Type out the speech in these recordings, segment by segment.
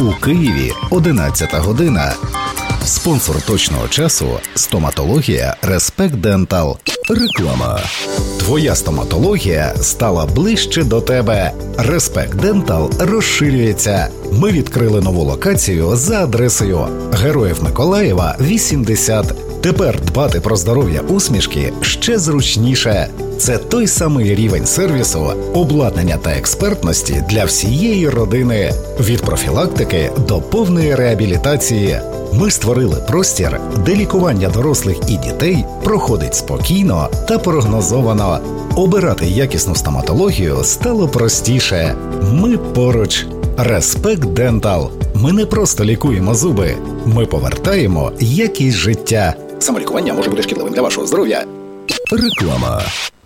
У Києві 11 година. Спонсор точного часу – стоматологія Респект Дентал. Реклама. Твоя стоматологія стала ближче до тебе. Респект Дентал розширюється. Ми відкрили нову локацію за адресою Героїв Миколаєва, 80. Тепер дбати про здоров'я усмішки ще зручніше. Це той самий рівень сервісу, обладнання та експертності для всієї родини. Від профілактики до повної реабілітації. Ми створили простір, де лікування дорослих і дітей проходить спокійно та прогнозовано. Обирати якісну стоматологію стало простіше. Ми поруч. Респект Дентал. Ми не просто лікуємо зуби. Ми повертаємо якість життя. Самолікування може бути шкідливим для вашого здоров'я. Реклама.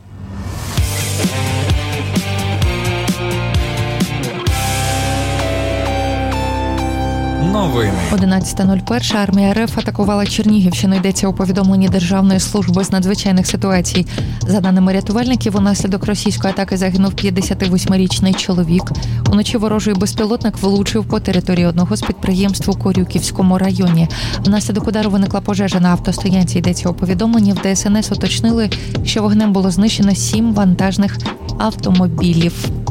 Новини. 11.01. Армія РФ атакувала Чернігівщину. Йдеться у повідомленні Державної служби з надзвичайних ситуацій. За даними рятувальників, унаслідок російської атаки загинув 58-річний чоловік. Уночі ворожий безпілотник влучив по території одного з підприємств у Корюківському районі. Внаслідок удару виникла пожежа на автостоянці. Йдеться у повідомленні. В ДСНС уточнили, що вогнем було знищено 7 вантажних автомобілів.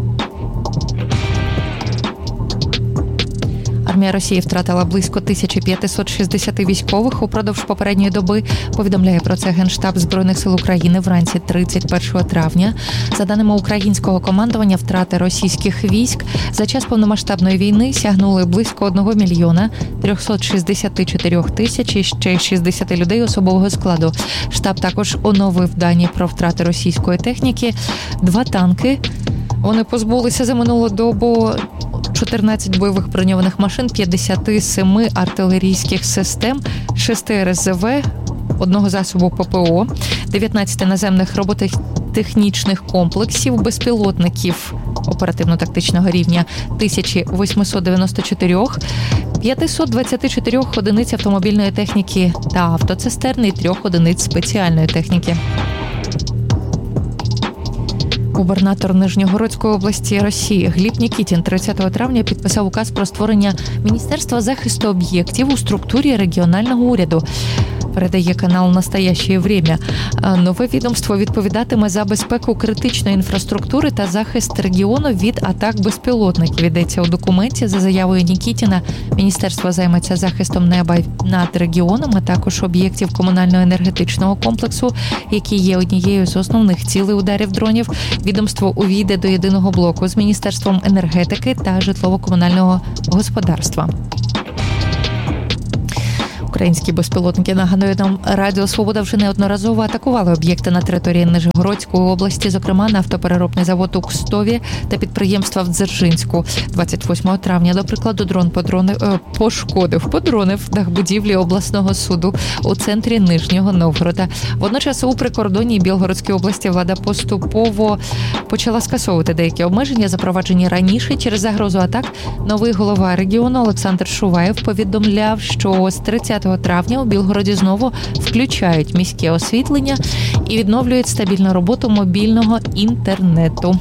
Армія Росії втратила близько 1560 військових упродовж попередньої доби. Повідомляє про це Генштаб Збройних сил України вранці 31 травня. За даними українського командування, втрати російських військ за час повномасштабної війни сягнули близько 1 мільйона 364 тисяч і ще 60 людей особового складу. Штаб також оновив дані про втрати російської техніки. 2 танки вони позбулися за минулу добу, 14 бойових броньованих машин, 57 артилерійських систем, 6 РСЗВ, 1 засобу ППО, 19 наземних робототехнічних комплексів, безпілотників оперативно-тактичного рівня 1894, 524 одиниць автомобільної техніки та автоцистерни і 3 одиниць спеціальної техніки. Губернатор Нижньогородської області Росії Гліб Нікітін 30 травня підписав указ про створення Міністерства захисту об'єктів у структурі регіонального уряду. Передає канал «Настоящее время». Нове відомство відповідатиме за безпеку критичної інфраструктури та захист регіону від атак безпілотників. Йдеться у документі. За заявою Нікітіна, міністерство займеться захистом неба над регіоном, а також об'єктів комунально-енергетичного комплексу, які є однією з основних цілей ударів дронів. Відомство увійде до єдиного блоку з Міністерством енергетики та житлово-комунального господарства. Українські безпілотники, нагадує нам Радіо Свобода, вже неодноразово атакували об'єкти на території Нижегородської області, зокрема нафтопереробний завод у Кстові та підприємства в Дзержинську. 28 травня, до прикладу, дрон подронив дах будівлі обласного суду у центрі Нижнього Новгорода. Водночас у прикордонній Білгородській області влада поступово почала скасовувати деякі обмеження, запроваджені раніше через загрозу атак. Новий голова регіону Олександр Шуваєв повідомляв, що з 30 травня у Білгороді знову включають міське освітлення і відновлюють стабільну роботу мобільного інтернету.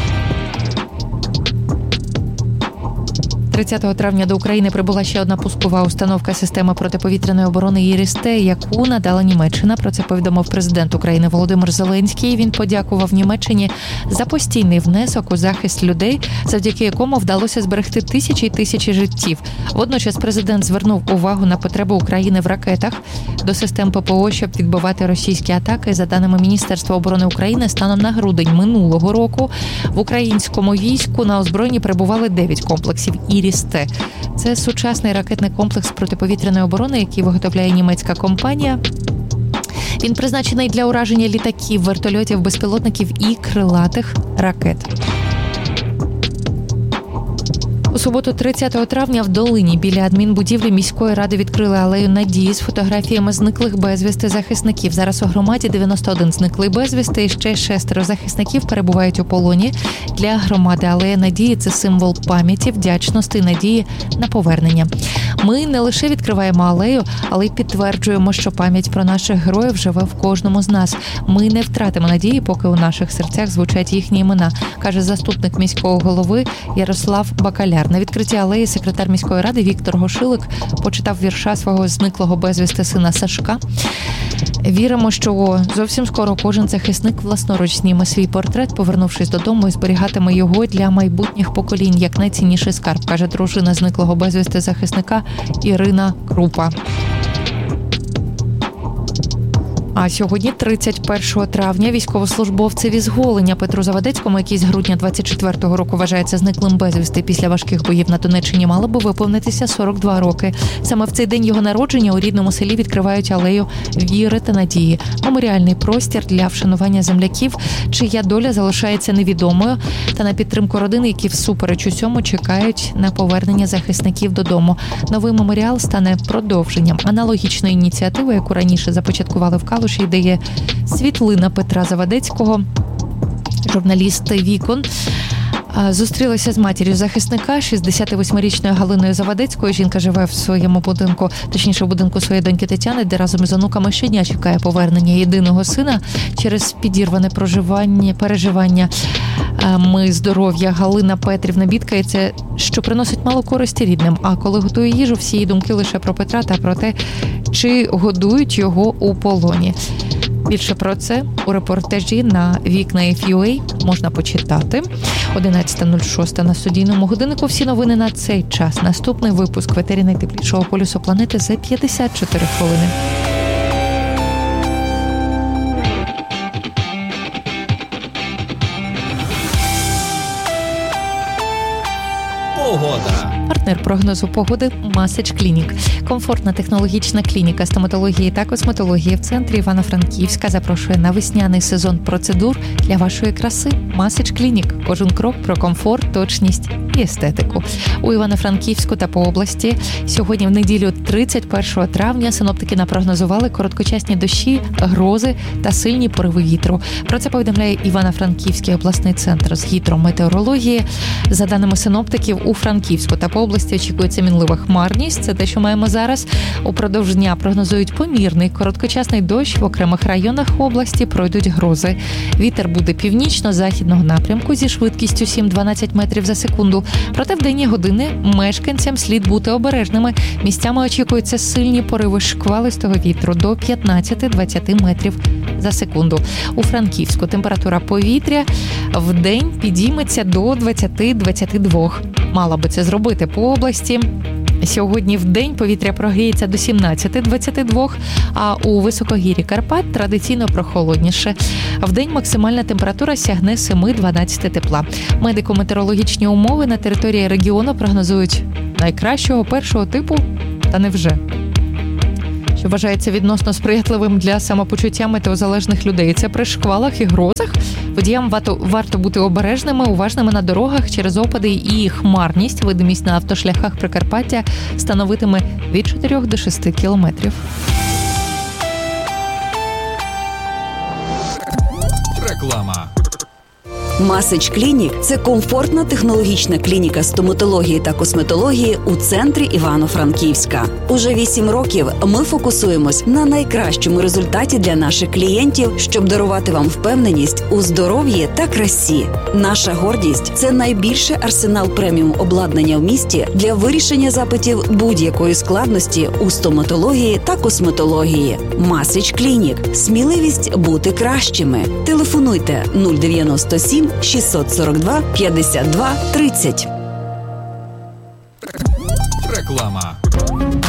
30 травня до України прибула ще одна пускова установка системи протиповітряної оборони «Ірис-Т», яку надала Німеччина. Про це повідомив президент України Володимир Зеленський. Він подякував Німеччині за постійний внесок у захист людей, завдяки якому вдалося зберегти тисячі й тисячі життів. Водночас президент звернув увагу на потреби України в ракетах до систем ППО, щоб відбивати російські атаки. За даними Міністерства оборони України, станом на грудень минулого року в українському війську на озброєнні перебували 9 комплексів «Ірис-Т». Це сучасний ракетний комплекс протиповітряної оборони, який виготовляє німецька компанія. Він призначений для ураження літаків, вертольотів, безпілотників і крилатих ракет. У суботу 30 травня в Долині біля адмінбудівлі міської ради відкрили алею надії з фотографіями зниклих безвісти захисників. Зараз у громаді 91 зниклий безвісти і ще 6 захисників перебувають у полоні. Для громади алея надії – це символ пам'яті, вдячності і надії на повернення. Ми не лише відкриваємо алею, але й підтверджуємо, що пам'ять про наших героїв живе в кожному з нас. Ми не втратимо надії, поки у наших серцях звучать їхні імена, каже заступник міського голови Ярослав Бакаляр. Сквер. На відкритті алеї секретар міської ради Віктор Гошилик почитав вірша свого зниклого безвісти сина Сашка. Віримо, що зовсім скоро кожен захисник власноруч зніме свій портрет, повернувшись додому, і зберігатиме його для майбутніх поколінь як найцінніший скарб, каже дружина зниклого безвісти захисника Ірина Крупа. А сьогодні, 31 травня, військовослужбовцеві з Голеня Петру Завадецькому, який з грудня 24-го року вважається зниклим безвісти після важких боїв на Донеччині, мало би виповнитися 42 роки. Саме в цей день його народження у рідному селі відкривають алею віри та надії. Меморіальний простір для вшанування земляків, чия доля залишається невідомою, та на підтримку родин, які всупереч усьому чекають на повернення захисників додому. Новий меморіал стане продовженням аналогічної ініціативи, яку раніше започаткували в Калуші, ідеє світлина Петра Завадецького. Журналіст «Вікон» зустрілася з матір'ю захисника, 68-річною Галиною Завадецькою. Жінка живе в своєму будинку, точніше в будинку своєї доньки Тетяни, де разом із онуками щодня чекає повернення єдиного сина. Через підірване переживання здоров'я Галина Петрівна бідкається, що приносить мало користі рідним. А коли готує їжу, всі її думки лише про Петра та про те, чи годують його у полоні. Більше про це у репортажі на Вікна.ФЮА можна почитати. 11:06 на студійному годиннику. Всі новини на цей час. Наступний випуск в етері найтеплішого полюсу планети за 54 хвилини. Погода. Партнер прогнозу погоди Масич Клінік. Комфортна технологічна клініка стоматології та косметології в центрі Івано-Франківська запрошує на весняний сезон процедур для вашої краси. Масич Клінік. Кожен крок про комфорт, точність і естетику. У Івано-Франківську та по області сьогодні в неділю 31 травня синоптики напрогнозували короткочасні дощі, грози та сильні пориви вітру. Про це повідомляє Івано-Франківський обласний центр з гідрометеорології. За даними синоптиків, у Франківську та по області очікується мінлива хмарність. Це те, що маємо зараз. Упродовж дня прогнозують помірний короткочасний дощ. В окремих районах області пройдуть грози. Вітер буде північно-західного напрямку зі швидкістю 7-12 метрів за секунду. Проте в денні години мешканцям слід бути обережними. Місцями очікуються сильні пориви шквалистого вітру до 15-20 метрів за секунду. У Франківську температура повітря в день підійметься до 20-22. Мала би це зробити по області. Сьогодні в день повітря прогріється до 17-22, а у високогір'ї Карпат традиційно прохолодніше. В день максимальна температура сягне 7-12 тепла. Медико-метеорологічні умови на території регіону прогнозують найкращого першого типу, та невже. Що вважається відносно сприятливим для самопочуття метеозалежних людей. Це при шквалах і грозах. Водіям варто бути обережними, уважними на дорогах через опади і хмарність. Видимість на автошляхах Прикарпаття становитиме від 4 до 6 кілометрів. Реклама. Масич Клінік – це комфортна технологічна клініка стоматології та косметології у центрі Івано-Франківська. Уже 8 років ми фокусуємось на найкращому результаті для наших клієнтів, щоб дарувати вам впевненість у здоров'ї та красі. Наша гордість – це найбільший арсенал преміум обладнання в місті для вирішення запитів будь-якої складності у стоматології та косметології. Масич Клінік – сміливість бути кращими. Телефонуйте 097 642 52 30. Реклама.